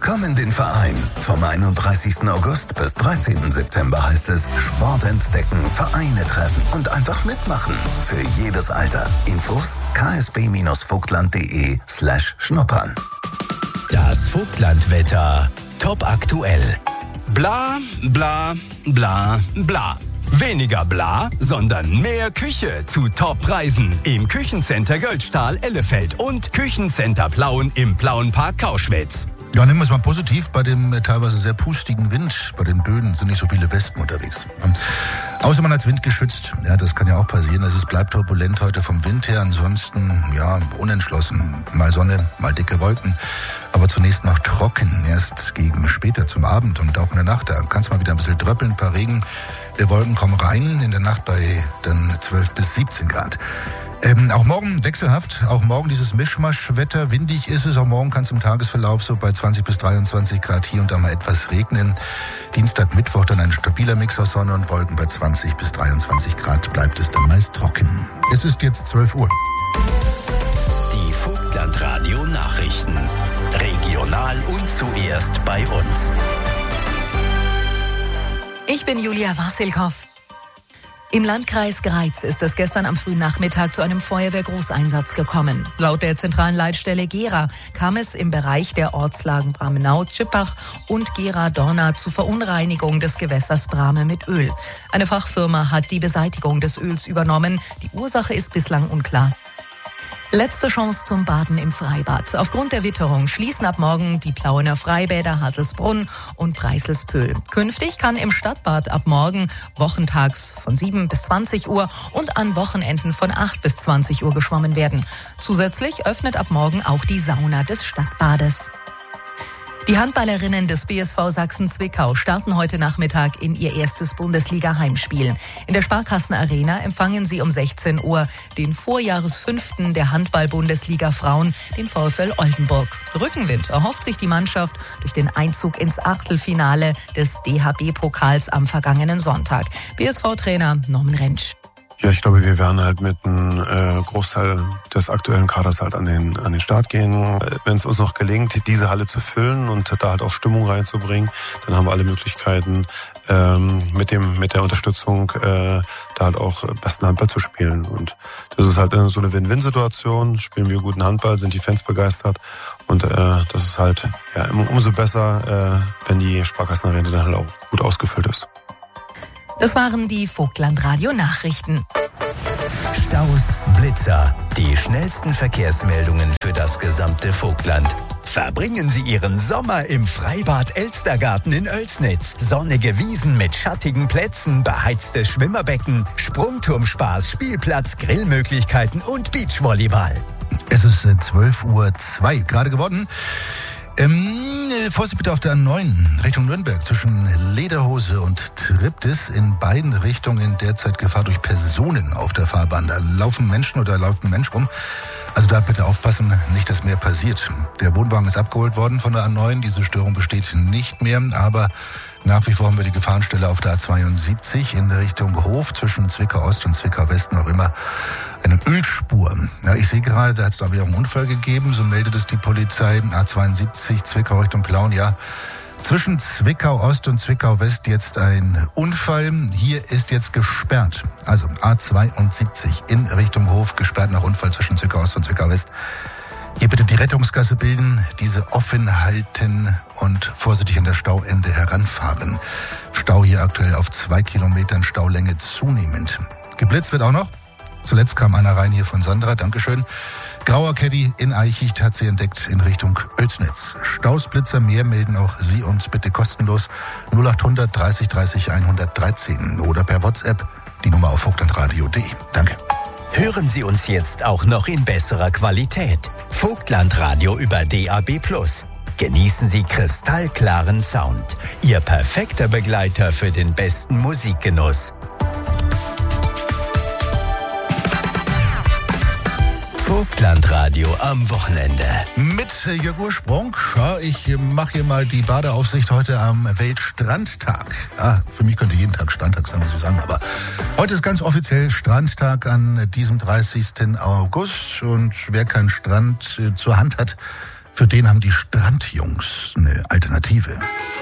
Komm in den Verein. Vom 31. August bis 13. September heißt es Sport entdecken, Vereine treffen und einfach mitmachen. Für jedes Alter. Infos ksb-vogtland.de/schnuppern. Das Vogtlandwetter. Top aktuell. Bla, bla, bla, bla. Weniger bla, sondern mehr Küche zu Top-Preisen im Küchencenter Göldstahl Ellefeld und Küchencenter Plauen im Plauenpark Kauschwitz. Ja, nehmen wir es mal positiv. Bei dem teilweise sehr pustigen Wind, bei den Böden sind nicht so viele Wespen unterwegs. Außer man hat Wind geschützt. Ja, das kann ja auch passieren. Es bleibt turbulent heute vom Wind her. Ansonsten, ja, unentschlossen. Mal Sonne, mal dicke Wolken. Aber zunächst noch trocken. Erst gegen später zum Abend und auch in der Nacht. Da kann es mal wieder ein bisschen dröppeln, ein paar Regen. Wolken kommen rein. In der Nacht bei dann 12 bis 17 Grad. Auch morgen wechselhaft, auch morgen dieses Mischmaschwetter, windig ist es, auch morgen kann es im Tagesverlauf so bei 20 bis 23 Grad hier und da mal etwas regnen. Dienstag, Mittwoch dann ein stabiler Mix aus Sonne und Wolken, bei 20 bis 23 Grad bleibt es dann meist trocken. Es ist jetzt 12 Uhr. Die Vogtlandradio Nachrichten. Regional und zuerst bei uns. Ich bin Julia Wassilkow. Im Landkreis Greiz ist es gestern am frühen Nachmittag zu einem Feuerwehrgroßeinsatz gekommen. Laut der zentralen Leitstelle Gera kam es im Bereich der Ortslagen Bramenau, Tschippach und Gera-Dorna zu Verunreinigung des Gewässers Brame mit Öl. Eine Fachfirma hat die Beseitigung des Öls übernommen. Die Ursache ist bislang unklar. Letzte Chance zum Baden im Freibad. Aufgrund der Witterung schließen ab morgen die Plauener Freibäder Haselsbrunn und Preiselspöhl. Künftig kann im Stadtbad ab morgen wochentags von 7 bis 20 Uhr und an Wochenenden von 8 bis 20 Uhr geschwommen werden. Zusätzlich öffnet ab morgen auch die Sauna des Stadtbades. Die Handballerinnen des BSV Sachsen-Zwickau starten heute Nachmittag in ihr erstes Bundesliga-Heimspiel. In der Sparkassen-Arena empfangen sie um 16 Uhr den Vorjahresfünften der Handball-Bundesliga Frauen, den VfL Oldenburg. Rückenwind erhofft sich die Mannschaft durch den Einzug ins Achtelfinale des DHB-Pokals am vergangenen Sonntag. BSV-Trainer Norman Rentsch. Ja, ich glaube, wir werden halt mit einem Großteil des aktuellen Kaders halt an den Start gehen. Wenn es uns noch gelingt, diese Halle zu füllen und da halt auch Stimmung reinzubringen, dann haben wir alle Möglichkeiten, mit der Unterstützung da halt auch besten Handball zu spielen. Und das ist halt so eine Win-Win-Situation. Spielen wir guten Handball, sind die Fans begeistert. Und das ist halt ja umso besser, wenn die Sparkassenarena dann halt auch gut ausgefüllt ist. Das waren die Vogtlandradio-Nachrichten. Staus, Blitzer, die schnellsten Verkehrsmeldungen für das gesamte Vogtland. Verbringen Sie Ihren Sommer im Freibad Elstergarten in Oelsnitz. Sonnige Wiesen mit schattigen Plätzen, beheiztes Schwimmerbecken, Sprungturmspaß, Spielplatz, Grillmöglichkeiten und Beachvolleyball. Es ist 12:02 Uhr gerade geworden. Vorsicht bitte auf der A9 Richtung Nürnberg zwischen Lederhose und Triptis. In beiden Richtungen derzeit Gefahr durch Personen auf der Fahrbahn. Da laufen Menschen oder läuft ein Mensch rum. Also da bitte aufpassen, nicht, dass mehr passiert. Der Wohnwagen ist abgeholt worden von der A9. Diese Störung besteht nicht mehr, aber nach wie vor haben wir die Gefahrenstelle auf der A72 in Richtung Hof zwischen Zwickau Ost und Zwickau West noch immer eine Ölspur. Ja, ich sehe gerade, da hat es da wieder einen Unfall gegeben, so meldet es die Polizei. A72 Zwickau Richtung Plauen, ja. Zwischen Zwickau Ost und Zwickau West jetzt ein Unfall. Hier ist jetzt gesperrt. Also A72 in Richtung Hof gesperrt nach Unfall zwischen Zwickau Ost und Zwickau West. Hier bitte die Rettungsgasse bilden, diese offen halten und vorsichtig an der Stauende heranfahren. Stau hier aktuell auf 2 Kilometern, Staulänge zunehmend. Geblitzt wird auch noch. Zuletzt kam einer rein hier von Sandra, Dankeschön. Grauer Caddy in Eichicht hat sie entdeckt in Richtung Oelsnitz. Stausblitzer mehr melden auch Sie uns bitte kostenlos 0800 30 30 113 oder per WhatsApp die Nummer auf vogtlandradio.de. Danke. Hören Sie uns jetzt auch noch in besserer Qualität. Vogtlandradio über DAB+. Genießen Sie kristallklaren Sound. Ihr perfekter Begleiter für den besten Musikgenuss. Vogtlandradio am Wochenende. Mit Jörg Ursprung. Ja, ich mache hier mal die Badeaufsicht heute am Weltstrandtag. Ja, für mich könnte jeden Tag Strandtag sein, muss ich sagen. Aber heute ist ganz offiziell Strandtag an diesem 30. August. Und wer keinen Strand zur Hand hat, für den haben die Strandjungs eine Alternative. Motive.